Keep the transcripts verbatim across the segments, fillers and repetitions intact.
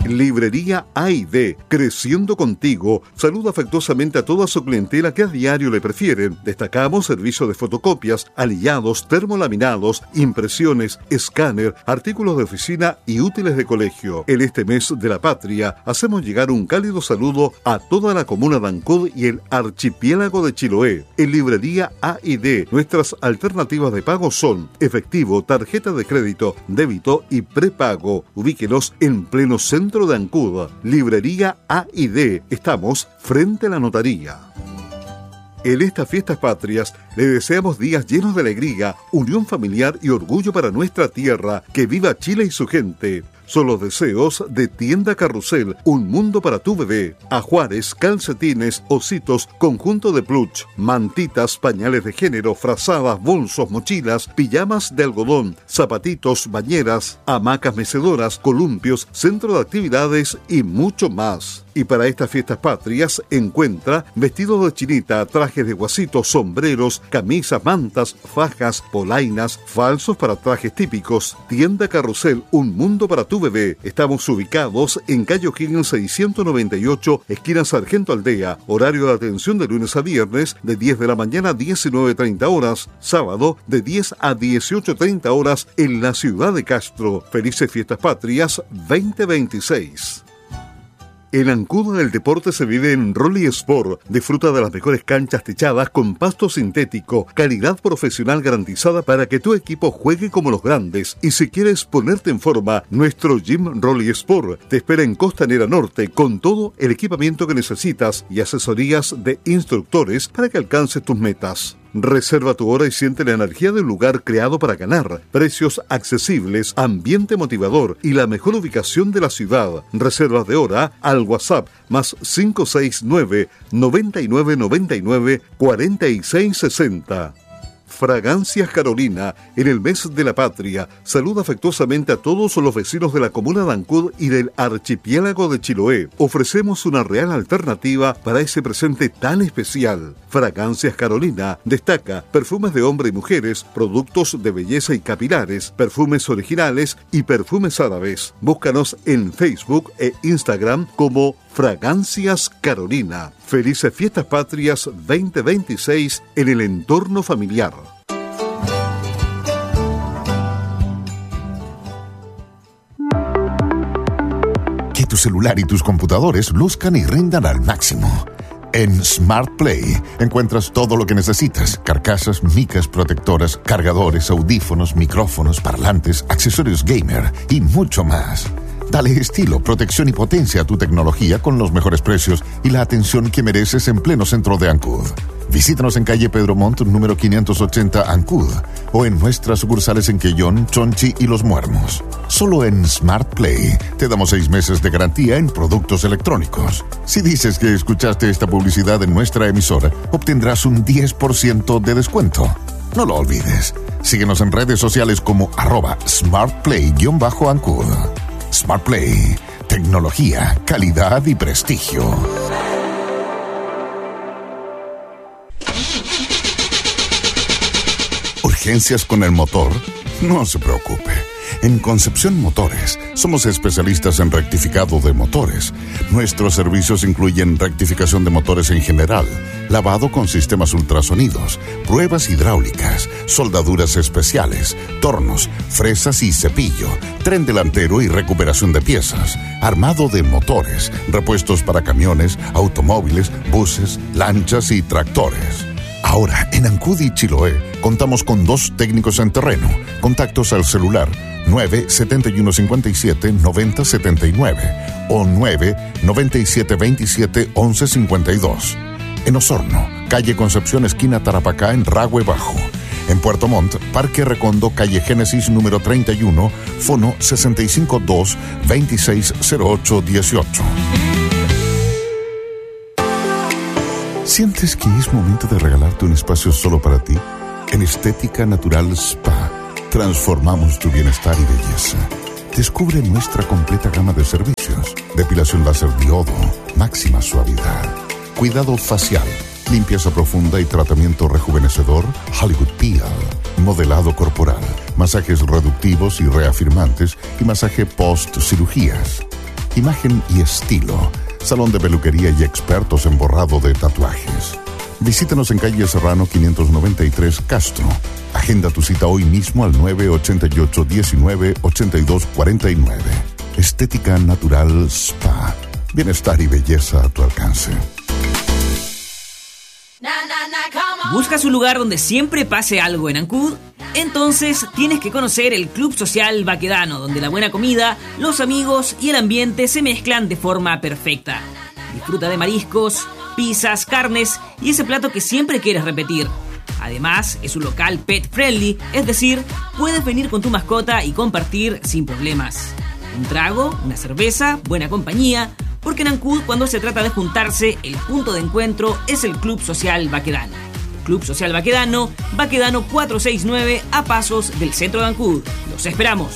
Librería A y D, creciendo contigo. Saluda afectuosamente a toda su clientela que a diario le prefiere. Destacamos servicio de fotocopias, alillados, termolaminados, impresiones, escáner, artículos de oficina y útiles de colegio. En este mes de la patria, hacemos llegar un cálido saludo a toda la comuna de Ancud y el archipiélago de Chiloé. En Librería A y D, nuestras alternativas de pago son efectivo, tarjeta de crédito, débito y prepago. Ubíquenos en pleno centro de Ancud. Librería A y D. Estamos frente a la notaría. En estas fiestas patrias le deseamos días llenos de alegría, unión familiar y orgullo para nuestra tierra. Que viva Chile y su gente. Son los deseos de Tienda Carrusel, un mundo para tu bebé. Ajuares, calcetines, ositos, conjunto de plush, mantitas, pañales de género, frazadas, bolsos, mochilas, pijamas de algodón, zapatitos, bañeras, hamacas mecedoras, columpios, centro de actividades y mucho más. Y para estas fiestas patrias encuentra vestidos de chinita, trajes de guasito, sombreros, camisas, mantas, fajas, polainas, falsos para trajes típicos. Tienda Carrusel, un mundo para tu bebé. Estamos ubicados en calle O'Higgins seiscientos noventa y ocho, esquina Sargento Aldea. Horario de atención de lunes a viernes de diez de la mañana a diecinueve treinta horas. Sábado de diez a dieciocho treinta horas en la ciudad de Castro. Felices fiestas patrias veinte veintiséis. En Ancud el deporte se vive en Rolly Sport. Disfruta de las mejores canchas techadas con pasto sintético, calidad profesional garantizada para que tu equipo juegue como los grandes. Y si quieres ponerte en forma, nuestro Gym Rolly Sport te espera en Costanera Norte con todo el equipamiento que necesitas y asesorías de instructores para que alcances tus metas. Reserva tu hora y siente la energía de un lugar creado para ganar. Precios accesibles, ambiente motivador y la mejor ubicación de la ciudad. Reservas de hora al WhatsApp más cinco seis nueve, noventa y nueve noventa y nueve, cuarenta y seis sesenta. Fragancias Carolina, en el mes de la patria, saluda afectuosamente a todos los vecinos de la comuna de Ancud y del archipiélago de Chiloé. Ofrecemos una real alternativa para ese presente tan especial. Fragancias Carolina destaca perfumes de hombre y mujeres, productos de belleza y capilares, perfumes originales y perfumes árabes. Búscanos en Facebook e Instagram como Fragancias Carolina. Felices fiestas patrias veinte veintiséis en el entorno familiar. Que tu celular y tus computadores luzcan y rindan al máximo. En Smart Play encuentras todo lo que necesitas: carcasas, micas protectoras, cargadores, audífonos, micrófonos, parlantes, accesorios gamer y mucho más. Dale estilo, protección y potencia a tu tecnología con los mejores precios y la atención que mereces en pleno centro de Ancud. Visítanos en calle Pedro Montt, número quinientos ochenta, Ancud, o en nuestras sucursales en Quellón, Chonchi y Los Muermos. Solo en Smart Play te damos seis meses de garantía en productos electrónicos. Si dices que escuchaste esta publicidad en nuestra emisora, obtendrás un diez por ciento de descuento. No lo olvides. Síguenos en redes sociales como arroba smartplay-ancud. Smart Play, tecnología, calidad y prestigio. ¿Urgencias con el motor? No se preocupe. En Concepción Motores somos especialistas en rectificado de motores. Nuestros servicios incluyen rectificación de motores en general, lavado con sistemas ultrasonidos, pruebas hidráulicas, soldaduras especiales, tornos, fresas y cepillo, tren delantero y recuperación de piezas, armado de motores, repuestos para camiones, automóviles, buses, lanchas y tractores. Ahora, en Ancud y Chiloé, contamos con dos técnicos en terreno. Contactos al celular nueve siete uno cinco siete nueve cero siete nueve o nueve nueve siete dos siete once cincuenta y dos. En Osorno, calle Concepción, esquina Tarapacá, en Ragüe Bajo. En Puerto Montt, Parque Recondo, calle Génesis, número treinta y uno, fono sesenta y cinco dos veintiséis cero ocho dieciocho. ¿Sientes que es momento de regalarte un espacio solo para ti? En Estética Natural Spa, transformamos tu bienestar y belleza. Descubre nuestra completa gama de servicios: depilación láser diodo, máxima suavidad, cuidado facial, limpieza profunda y tratamiento rejuvenecedor Hollywood Peel, modelado corporal, masajes reductivos y reafirmantes y masaje post-cirugías. imagen y estilo. Salón de peluquería y expertos en borrado de tatuajes. Visítanos en calle Serrano quinientos noventa y tres Castro. Agenda tu cita hoy mismo al nueve ocho ocho, diecinueve, ochenta y dos cuarenta y nueve. Estética Natural Spa. Bienestar y belleza a tu alcance. ¿Buscas un lugar donde siempre pase algo en Ancud? Entonces tienes que conocer el Club Social Baquedano, donde la buena comida, los amigos y el ambiente se mezclan de forma perfecta. Disfruta de mariscos, pizzas, carnes y ese plato que siempre quieres repetir. Además, es un local pet friendly, es decir, puedes venir con tu mascota y compartir sin problemas. Un trago, una cerveza, buena compañía, porque en Ancud, cuando se trata de juntarse, el punto de encuentro es el Club Social Baquedano. Club Social Baquedano, Baquedano cuatrocientos sesenta y nueve, a pasos del centro de Ancud. ¡Los esperamos!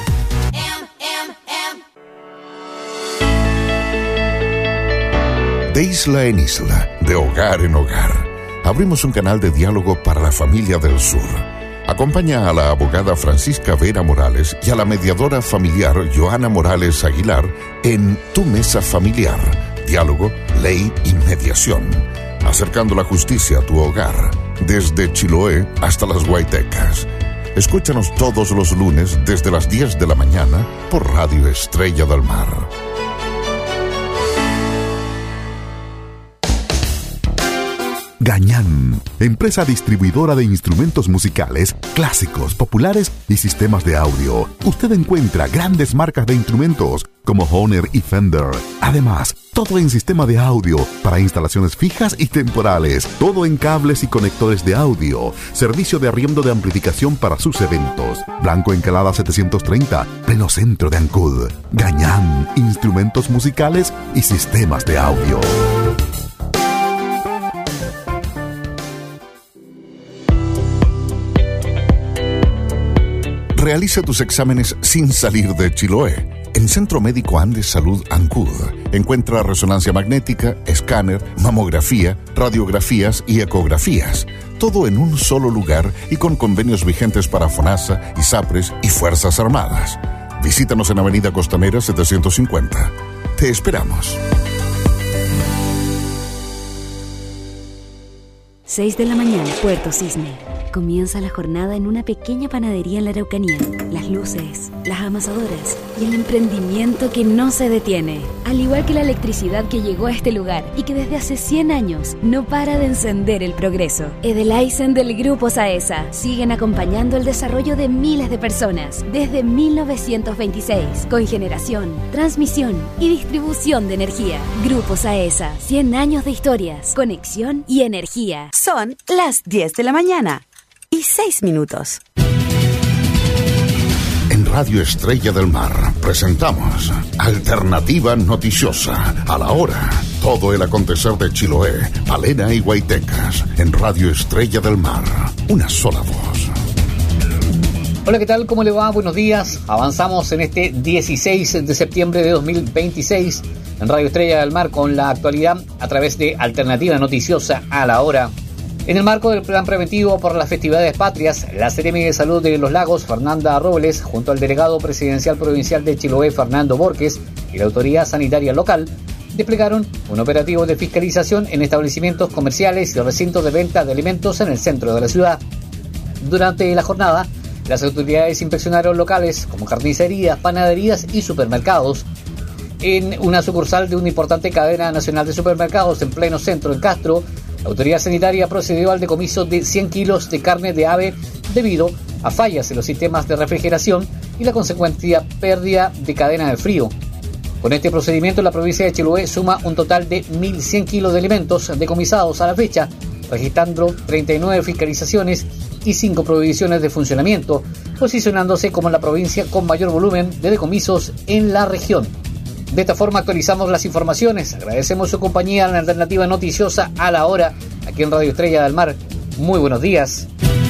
De isla en isla, de hogar en hogar, abrimos un canal de diálogo para la familia del sur. Acompaña a la abogada Francisca Vera Morales y a la mediadora familiar Joana Morales Aguilar en Tu Mesa Familiar, diálogo, ley y mediación, acercando la justicia a tu hogar, desde Chiloé hasta las Guaitecas. Escúchanos todos los lunes desde las diez de la mañana por Radio Estrella del Mar. Gañán, empresa distribuidora de instrumentos musicales, clásicos, populares y sistemas de audio. Usted encuentra grandes marcas de instrumentos como Hohner y Fender. Además, todo en sistema de audio para instalaciones fijas y temporales. Todo en cables y conectores de audio. Servicio de arriendo de amplificación para sus eventos. Blanco Encalada setecientos treinta, pleno centro de Ancud. Gañán, instrumentos musicales y sistemas de audio. Realiza tus exámenes sin salir de Chiloé. En Centro Médico Andes Salud Ancud encuentra resonancia magnética, escáner, mamografía, radiografías y ecografías. Todo en un solo lugar y con convenios vigentes para FONASA, ISAPRES y Fuerzas Armadas. Visítanos en Avenida Costanera setecientos cincuenta. Te esperamos. seis de la mañana, Puerto Cisne. Comienza la jornada en una pequeña panadería en la Araucanía. Las luces, las amasadoras y el emprendimiento que no se detiene. Al igual que la electricidad que llegó a este lugar y que desde hace cien años no para de encender el progreso. Edelaizen del Grupo Saesa siguen acompañando el desarrollo de miles de personas desde mil novecientos veintiséis con generación, transmisión y distribución de energía. Grupo Saesa, cien años de historias, conexión y energía. Son las diez de la mañana. Y seis minutos. En Radio Estrella del Mar presentamos Alternativa Noticiosa, a la hora. Todo el acontecer de Chiloé, Palena y Guaitecas. En Radio Estrella del Mar, una sola voz. Hola, ¿qué tal? ¿Cómo le va? Buenos días. Avanzamos en este dieciséis de septiembre de dos mil veintiséis en Radio Estrella del Mar con la actualidad a través de Alternativa Noticiosa, a la hora. En el marco del plan preventivo por las festividades patrias, la Seremi de Salud de Los Lagos, Fernanda Robles, junto al delegado presidencial provincial de Chiloé, Fernando Borges, y la autoridad sanitaria local, desplegaron un operativo de fiscalización en establecimientos comerciales y recintos de venta de alimentos en el centro de la ciudad. Durante la jornada, las autoridades inspeccionaron locales como carnicerías, panaderías y supermercados. En una sucursal de una importante cadena nacional de supermercados en pleno centro en Castro, la autoridad sanitaria procedió al decomiso de cien kilos de carne de ave debido a fallas en los sistemas de refrigeración y la consecuente pérdida de cadena de frío. Con este procedimiento, la provincia de Chiloé suma un total de mil cien kilos de alimentos decomisados a la fecha, registrando treinta y nueve fiscalizaciones y cinco prohibiciones de funcionamiento, posicionándose como la provincia con mayor volumen de decomisos en la región. De esta forma actualizamos las informaciones. Agradecemos su compañía en la Alternativa Noticiosa, a la hora, aquí en Radio Estrella del Mar. Muy buenos días.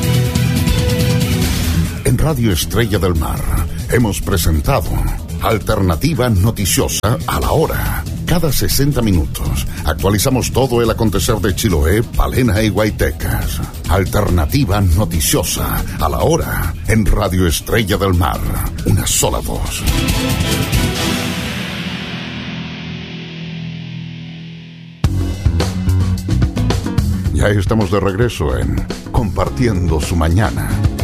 En Radio Estrella del Mar hemos presentado Alternativa Noticiosa, a la hora. Cada sesenta minutos actualizamos todo el acontecer de Chiloé, Palena y Guaitecas. Alternativa Noticiosa, a la hora, en Radio Estrella del Mar. Una sola voz. Ya estamos de regreso en Compartiendo su Mañana.